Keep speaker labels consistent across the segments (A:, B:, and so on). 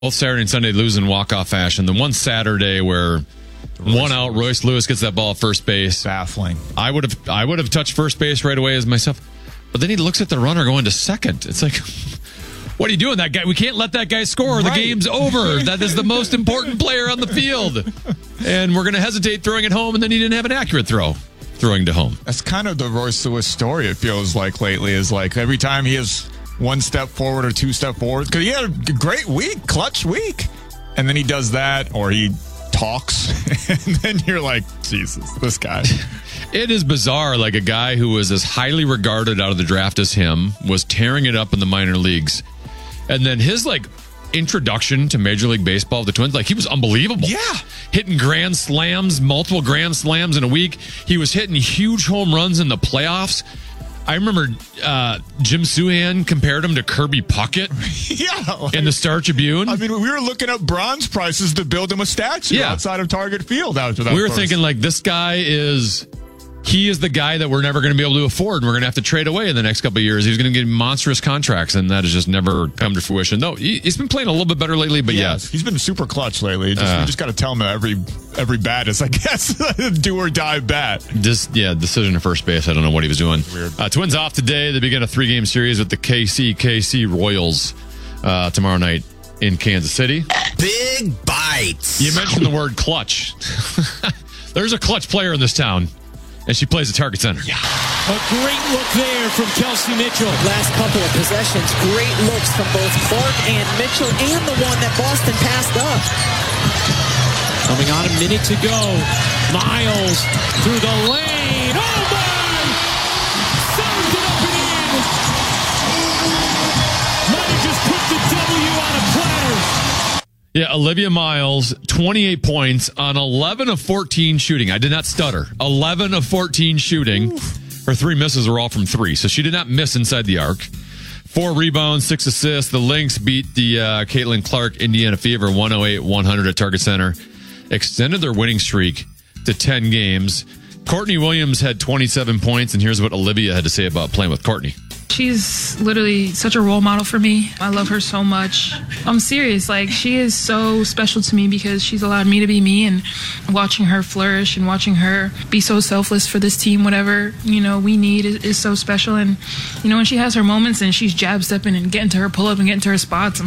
A: Both Saturday and Sunday losing walk-off fashion. The one Saturday where one out, Royce Lewis gets that ball at first base.
B: Baffling.
A: I would have touched first base right away as myself. But then he looks at the runner going to second. It's like, what are you doing, that guy? We can't let that guy score.
B: Right.
A: The game's over. That is the most important player on the field. And we're going to hesitate throwing it home, and then he didn't have an accurate throwing to home.
B: That's kind of the Royce Lewis story, it feels like lately, is like every time he has one step forward or two step forward, because he had a great week, clutch week, and then he does that, or he talks, and then you're like, Jesus, this guy.
A: It is bizarre, like a guy who was as highly regarded out of the draft as him was tearing it up in the minor leagues, and then his introduction to Major League Baseball, the Twins, he was unbelievable.
B: Yeah.
A: Hitting grand slams, multiple grand slams in a week. He was hitting huge home runs in the playoffs. I remember Jim Souhan compared him to Kirby Puckett in the Star Tribune.
B: I mean, we were looking up bronze prices to build him a statue outside of Target Field after that.
A: We were thinking, this guy is the guy that we're never going to be able to afford, and we're going to have to trade away in the next couple of years. He's going to get monstrous contracts, and that has just never come to fruition. No, he's been playing a little bit better lately, but yes.
B: He's been super clutch lately. We just got to tell him that every bat is, I guess, do or die bat.
A: Decision to first base. I don't know what he was doing.
B: Weird.
A: Twins off today. They begin a 3-game series with the KC Royals tomorrow night in Kansas City.
C: Big bites.
A: You mentioned the word clutch. There's a clutch player in this town, and she plays at Target Center.
D: Yeah. A great look there from Kelsey Mitchell.
E: Last couple of possessions, great looks from both Clark and Mitchell, and the one that Boston passed up.
D: Coming on a minute to go. Miles through the lane. Oh, my! Served it up and in. Might have just put the W on a platter.
A: Yeah, Olivia Miles, 28 points on 11 of 14 shooting. I did not stutter. 11 of 14 shooting. Her 3 misses were all from 3, so she did not miss inside the arc. 4 rebounds, 6 assists. The Lynx beat the Caitlin Clark Indiana Fever 108-100 at Target Center. Extended their winning streak to 10 games. Courtney Williams had 27 points, and here's what Olivia had to say about playing with Courtney.
F: She's literally such a role model for me. I love her so much. I'm serious. She is so special to me because she's allowed me to be me, and watching her flourish and watching her be so selfless for this team, whatever, we need is so special. And, when she has her moments and she's jab stepping and getting to her pull up and getting to her spots, I'm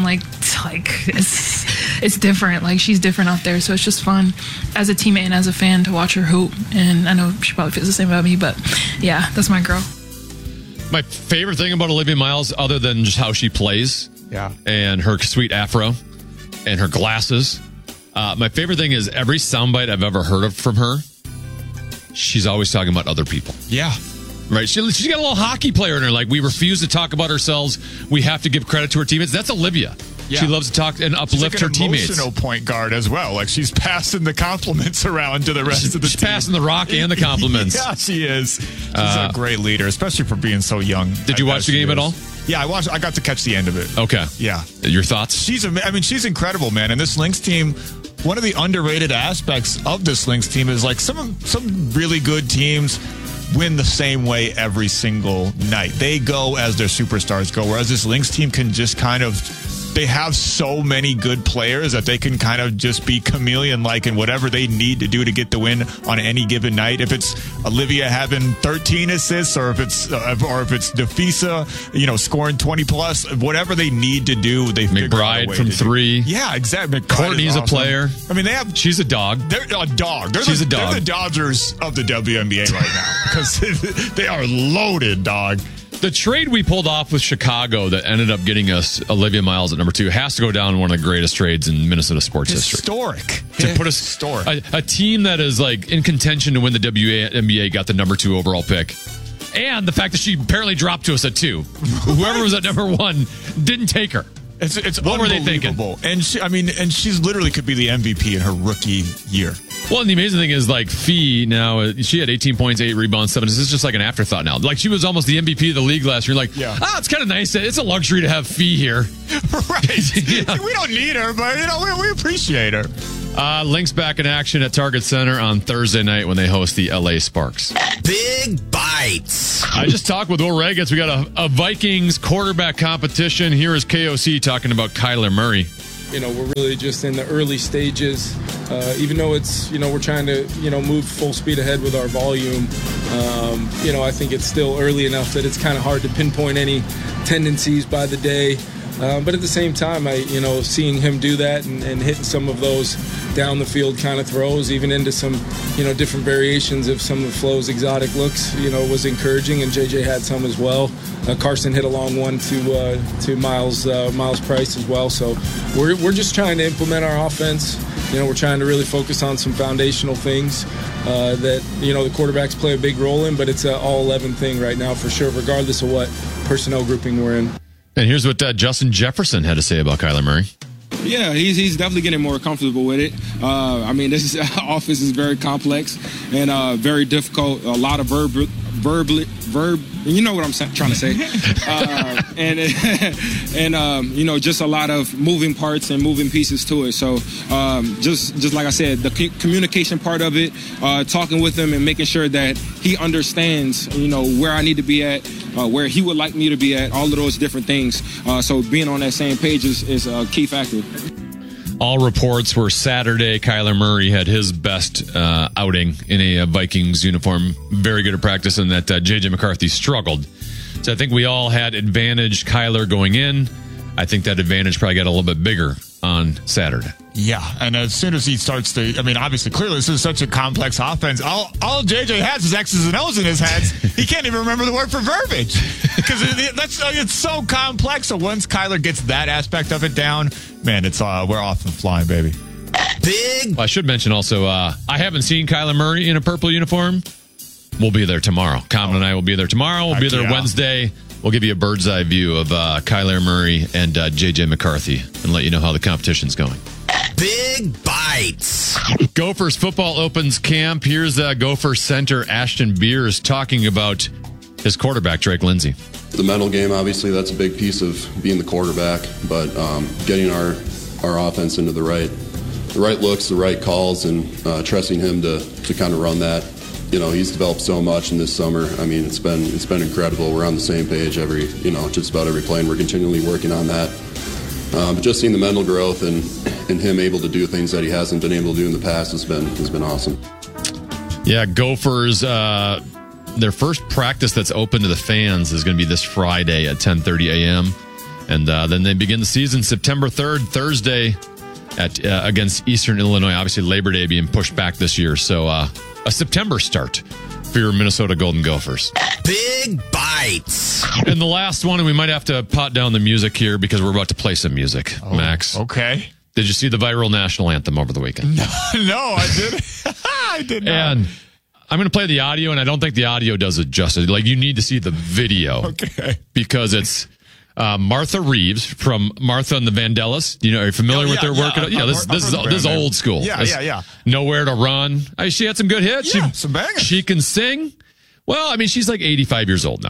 F: it's different. She's different out there. So it's just fun as a teammate and as a fan to watch her hoop. And I know she probably feels the same about me, but yeah, that's my girl.
A: My favorite thing about Olivia Miles, other than just how she plays, and her sweet afro, and her glasses, my favorite thing is every soundbite I've ever heard of from her, she's always talking about other people.
B: Yeah.
A: Right? She's got a little hockey player in her. We refuse to talk about ourselves. We have to give credit to her teammates. That's Olivia. Yeah. She loves to talk and uplift her teammates.
B: She's an emotional point guard as well. She's passing the compliments around to the rest of the team.
A: She's passing the rock and the compliments.
B: Yeah, she is. She's a great leader, especially for being so young.
A: Did you watch the game at all?
B: Yeah, I watched. I got to catch the end of it.
A: Okay.
B: Yeah.
A: Your thoughts?
B: She's incredible, man. And this Lynx team, one of the underrated aspects of this Lynx team is some really good teams win the same way every single night. They go as their superstars go, whereas this Lynx team can just they have so many good players that they can kind of just be chameleon-like in whatever they need to do to get the win on any given night. If it's Olivia having 13 assists, or if it's Defisa, scoring 20 plus, whatever they need to do, they figure out a way
A: from 3.
B: Yeah, exactly.
A: Courtney's awesome. A player.
B: I mean,
A: she's a dog.
B: They're a dog.
A: She's a dog.
B: They're the Dodgers of the WNBA right now because they are loaded, dog.
A: The trade we pulled off with Chicago that ended up getting us Olivia Miles at number 2 has to go down one of the greatest trades in Minnesota sports history.
B: Historic.
A: To put a team that is in contention to win the WNBA got the number 2 overall pick. And the fact that she apparently dropped to us at 2. Whoever was at number 1 didn't take her.
B: It's
A: what were they thinking?
B: And she's literally could be the MVP in her rookie year.
A: Well, and the amazing thing is, Fee now, she had 18 points, 8 rebounds, 7. This is just an afterthought now. She was almost the MVP of the league last year. It's kind of nice. It's a luxury to have Fee here.
B: Right.
A: Yeah.
B: We don't need her, but we appreciate her.
A: Lynx back in action at Target Center on Thursday night when they host the LA Sparks.
C: Big bites.
A: I just talked with Will Regans. We got a Vikings quarterback competition. Here is KOC talking about Kyler Murray.
G: we're really just in the early stages. Even though it's, we're trying to, move full speed ahead with our volume, I think it's still early enough that it's kind of hard to pinpoint any tendencies by the day. But at the same time, seeing him do that and hitting some of those down the field kind of throws, even into some, different variations of some of Flo's exotic looks, was encouraging. And JJ had some as well. Carson hit a long one to Miles Price as well. So we're just trying to implement our offense. We're trying to really focus on some foundational things that, the quarterbacks play a big role in, but it's an all-11 thing right now for sure, regardless of what personnel grouping we're in.
A: And here's what Justin Jefferson had to say about Kyler Murray.
H: Yeah, he's definitely getting more comfortable with it. This offense is very complex and very difficult. A lot of verb. You know what I'm trying to say. Just a lot of moving parts and moving pieces to it. So just like I said, the communication part of it, talking with him and making sure that he understands, where I need to be at, where he would like me to be at, all of those different things. So being on that same page is a key factor.
A: All reports were Saturday. Kyler Murray had his best outing in a Vikings uniform. Very good at practice, and that J.J. McCarthy struggled. So I think we all had advantage Kyler going in. I think that advantage probably got a little bit bigger on Saturday.
B: Yeah, and as soon as he starts to, obviously, clearly this is such a complex offense. All JJ has is X's and O's in his head. He can't even remember the word for verbiage because it's so complex. So once Kyler gets that aspect of it down, man, it's we're off and flying, baby.
C: Big.
A: Well, I should mention also, I haven't seen Kyler Murray in a purple uniform. We'll be there tomorrow. Common and I will be there tomorrow. We'll be there Wednesday. We'll give you a bird's eye view of Kyler Murray and J.J. McCarthy and let you know how the competition's going.
C: Big Bites.
A: Gophers football opens camp. Here's Gopher center Ashton Beers talking about his quarterback, Drake Lindsey.
I: The mental game, obviously, that's a big piece of being the quarterback, but getting our offense into the right looks, the right calls, and trusting him to kind of run that. He's developed so much in this summer. It's been incredible. We're on the same page just about every play, and we're continually working on that. But just seeing the mental growth and him able to do things that he hasn't been able to do in the past has been awesome.
A: Yeah, Gophers, their first practice that's open to the fans is going to be this Friday at 10:30 a.m. And then they begin the season September 3rd, Thursday, against Eastern Illinois. Obviously, Labor Day being pushed back this year, so a September start for your Minnesota Golden Gophers.
C: Big Bites.
A: And the last one, and we might have to pot down the music here because we're about to play some music, Max.
B: Okay.
A: Did you see the viral national anthem over the weekend?
B: No, I didn't. I did not.
A: And I'm going to play the audio, and I don't think the audio does it justice. You need to see the video.
B: Okay.
A: Because it's Martha Reeves from Martha and the Vandellas. Are you familiar with their work? This is old school.
B: Yeah.
A: Nowhere to Run. She had some good hits.
B: Yeah, some bangers.
A: She can sing. Well, she's like 85 years old now.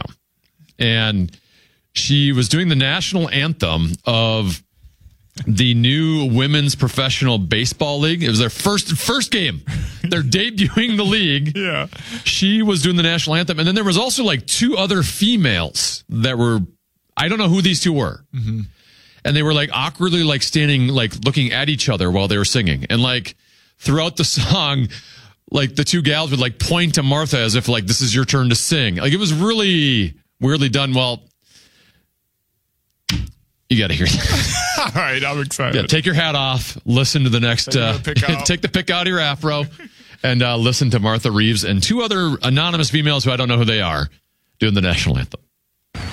A: And she was doing the national anthem of the new Women's Professional Baseball League. It was their first game. They're debuting the league.
B: Yeah.
A: She was doing the national anthem. And then there was also two other females that were, I don't know who these two were. Mm-hmm. And they were awkwardly standing, looking at each other while they were singing. And throughout the song, the two gals would point to Martha as if this is your turn to sing. It was really weirdly done. Well, you got to hear that.
B: All right, I'm excited.
A: Yeah, take your hat off. Listen to the next. Take the pick out of your afro, and listen to Martha Reeves and two other anonymous females who I don't know who they are doing the national anthem.